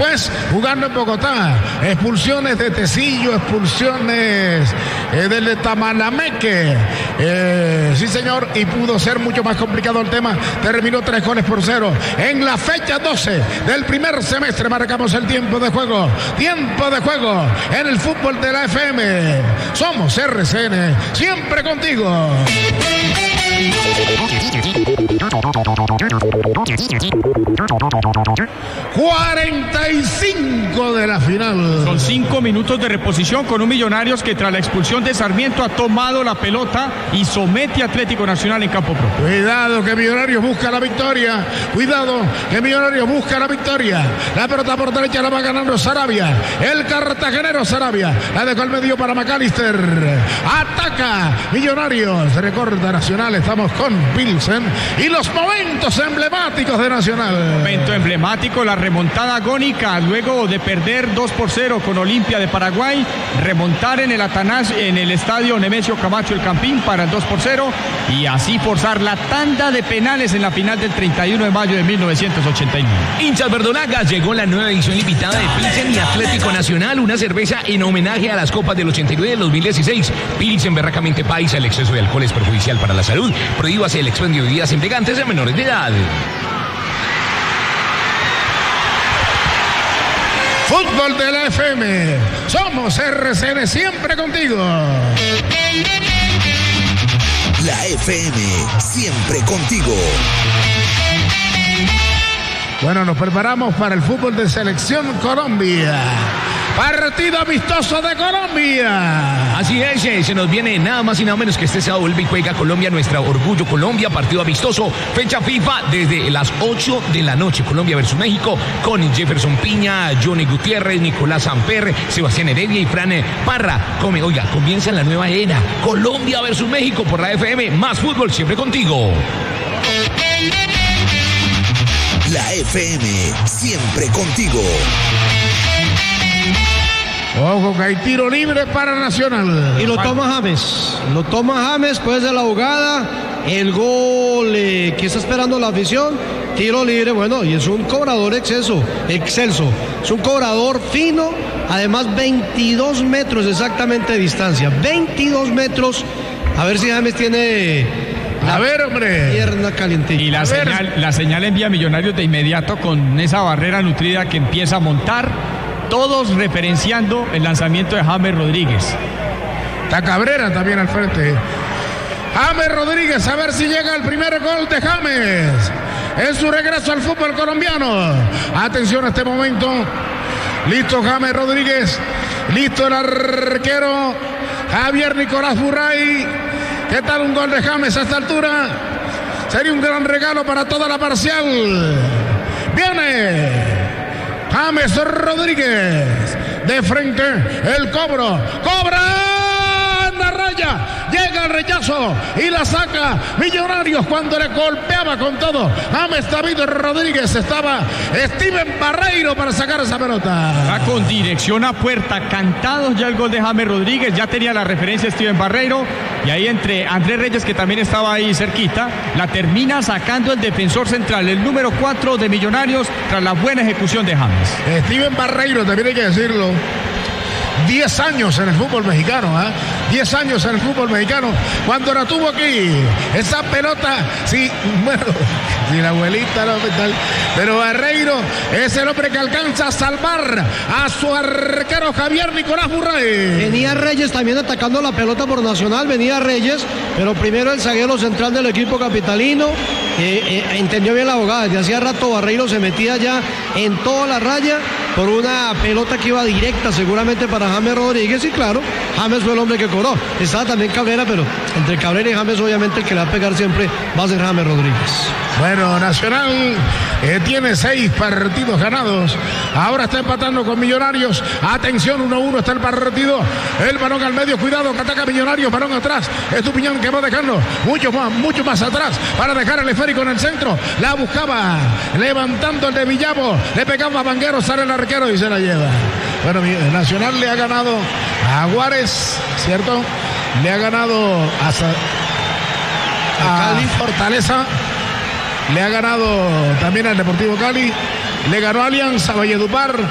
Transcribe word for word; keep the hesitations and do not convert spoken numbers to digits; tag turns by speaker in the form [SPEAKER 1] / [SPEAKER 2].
[SPEAKER 1] Después, jugando en Bogotá, expulsiones de Tecillo, expulsiones eh, del Tamalameque. Eh, sí, señor, y pudo ser mucho más complicado el tema. Terminó tres goles por cero. En la fecha doce del primer semestre marcamos el tiempo de juego. Tiempo de juego en el fútbol de la F M. Somos R C N, siempre contigo. cuarenta y cinco de la final.
[SPEAKER 2] Son cinco minutos de reposición con un Millonarios que tras la expulsión de Sarmiento ha tomado la pelota y somete a Atlético Nacional en campo propio.
[SPEAKER 1] Cuidado que Millonarios busca la victoria. Cuidado que Millonarios busca la victoria. La pelota por derecha la va ganando Sarabia. El cartagenero Sarabia. La dejó al medio para McAllister. Ataca Millonarios. Recorda Nacional. Estamos con Pilsen. Y los momentos emblemáticos de Nacional.
[SPEAKER 2] Momento emblemático, la remontada agónica luego de perder dos por cero con Olimpia de Paraguay. Remontar en el Atanás, en el estadio Nemesio Camacho El Campín para el dos por cero. Y así forzar la tanda de penales en la final del treinta y uno de mayo de mil novecientos ochenta y nueve.
[SPEAKER 3] Hinchas verdolagas, llegó la nueva edición limitada de Pilsen y Atlético Nacional, una cerveza en homenaje a las copas del ochenta y nueve y del dos mil dieciséis. Pilsen berracamente paisa, el exceso de alcohol es perjudicial para la salud. Prohíbase el expendio de bebidas embriagantes de menores de edad.
[SPEAKER 1] Fútbol de la F M. Somos R C N, siempre contigo.
[SPEAKER 4] La F M, siempre contigo.
[SPEAKER 1] Bueno, nos preparamos para el fútbol de Selección Colombia. Partido amistoso de Colombia.
[SPEAKER 3] Así es, eh, se nos viene nada más y nada menos que este sábado vuelve y juega Colombia, nuestra Orgullo Colombia, partido amistoso, fecha FIFA desde las ocho de la noche, Colombia versus México, con Jefferson Piña, Johnny Gutiérrez, Nicolás Samper, Sebastián Heredia y Fran Parra. Come, oiga, comienza la nueva era, Colombia versus México por la F M, más fútbol siempre contigo.
[SPEAKER 4] La F M, siempre contigo.
[SPEAKER 1] Ojo que hay tiro libre para Nacional.
[SPEAKER 5] Y lo toma James. Lo toma James, puede ser la jugada. El gol eh, que está esperando la afición. Tiro libre, bueno, y es un cobrador exceso, excelso. Es un cobrador fino. Además, veintidós metros exactamente de distancia. veintidós metros. A ver si James tiene...
[SPEAKER 1] A ver, hombre.
[SPEAKER 5] Pierna calientita.
[SPEAKER 2] Y la señal, la señal envía a Millonarios de inmediato con esa barrera nutrida que empieza a montar. Todos referenciando el lanzamiento de James Rodríguez.
[SPEAKER 1] Está Cabrera también al frente. James Rodríguez, a ver si llega el primer gol de James en su regreso al fútbol colombiano. Atención a este momento. Listo James Rodríguez. Listo el arquero Javier Nicolás Burray. ¿Qué tal un gol de James a esta altura? Sería un gran regalo para toda la parcial. Viene James Rodríguez, de frente, el cobro, cobra en la raya, llega el rechazo y la saca Millonarios cuando le golpeaba con todo. James David Rodríguez, estaba Steven Barreiro para sacar esa pelota.
[SPEAKER 2] Va con dirección a puerta, cantado ya el gol de James Rodríguez, ya tenía la referencia Steven Barreiro. Y ahí entre Andrés Reyes, que también estaba ahí cerquita, la termina sacando el defensor central, el número cuatro de Millonarios, tras la buena ejecución de James.
[SPEAKER 1] Steven Barreiro, también hay que decirlo. diez años en el fútbol mexicano, ¿eh? diez años en el fútbol mexicano. Cuando la tuvo aquí, esa pelota, sí, bueno, si la abuelita, no, tal, pero Barreiro es el hombre que alcanza a salvar a su arquero Javier Nicolás Burray.
[SPEAKER 5] Venía Reyes también atacando la pelota por Nacional, venía Reyes, pero primero el zaguero central del equipo capitalino eh, eh, entendió bien la jugada. Desde hacía rato Barreiro se metía ya en toda la raya por una pelota que iba directa seguramente para James Rodríguez, y claro, James fue el hombre que cobró. Estaba también Cabrera, pero entre Cabrera y James obviamente el que le va a pegar siempre va a ser James Rodríguez.
[SPEAKER 1] Bueno, Nacional eh, tiene seis partidos ganados. Ahora está empatando con Millonarios. Atención, uno a uno está el partido. El balón al medio, cuidado que ataca Millonarios. Balón atrás. Estupiñán que va dejando mucho más, mucho más atrás para dejar el esférico en el centro. La buscaba levantando el de Villavo. Le pegaba a Vanguero, sale el arquero y se la lleva. Bueno, Nacional le ha ganado a Juárez, ¿cierto? Le ha ganado a, a Cali, Fortaleza. Le ha ganado también al Deportivo Cali. Le ganó a Alianza, Valledupar.